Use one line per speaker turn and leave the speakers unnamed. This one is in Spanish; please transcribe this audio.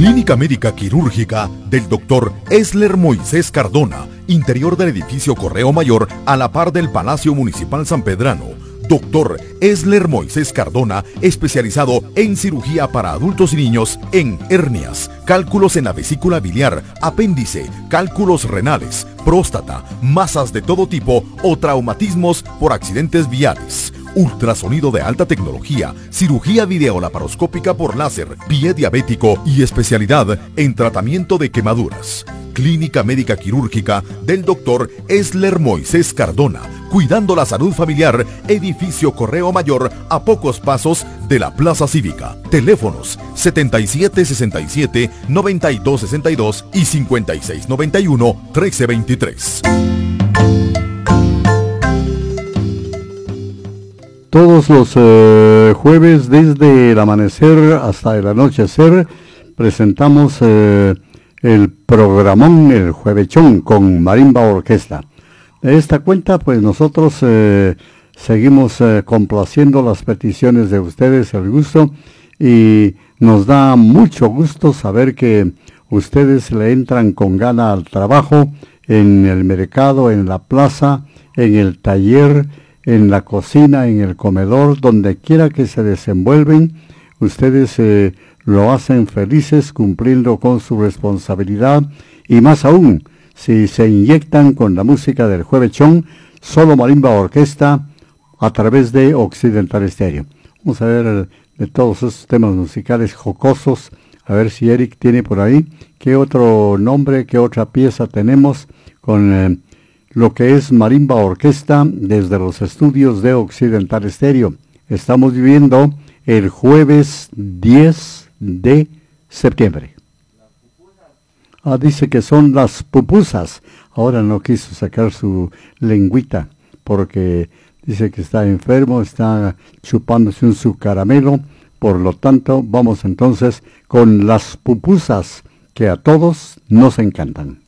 Clínica Médica Quirúrgica del Dr. Esler Moisés Cardona, interior del edificio Correo Mayor a la par del Palacio Municipal San Pedrano. Dr. Esler Moisés Cardona, especializado en cirugía para adultos y niños en hernias, cálculos en la vesícula biliar, apéndice, cálculos renales, próstata, masas de todo tipo o traumatismos por accidentes viales. Ultrasonido de alta tecnología, cirugía videolaparoscópica por láser, pie diabético y especialidad en tratamiento de quemaduras. Clínica Médica Quirúrgica del Dr. Esler Moisés Cardona, cuidando la salud familiar, edificio Correo Mayor, a pocos pasos de la Plaza Cívica. Teléfonos 7767-9262 y 5691-1323.
Todos los jueves, desde el amanecer hasta el anochecer, presentamos el programón, el Juevechón, con Marimba Orquesta. De esta cuenta, pues nosotros seguimos complaciendo las peticiones de ustedes, el gusto, y nos da mucho gusto saber que ustedes le entran con gana al trabajo, en el mercado, en la plaza, en el taller, en la cocina, en el comedor, donde quiera que se desenvuelven, ustedes lo hacen felices cumpliendo con su responsabilidad, y más aún, si se inyectan con la música del Juevechón, solo Marimba Orquesta, a través de Occidental Estéreo. Vamos a ver de todos esos temas musicales jocosos, a ver si Eric tiene por ahí, qué otro nombre, qué otra pieza tenemos con lo que es Marimba Orquesta desde los estudios de Occidental Estéreo. Estamos viviendo el jueves 10 de septiembre. Dice que son las pupusas. Ahora no quiso sacar su lengüita porque dice que está enfermo, está chupándose su caramelo. Por lo tanto, vamos entonces con las pupusas que a todos nos encantan.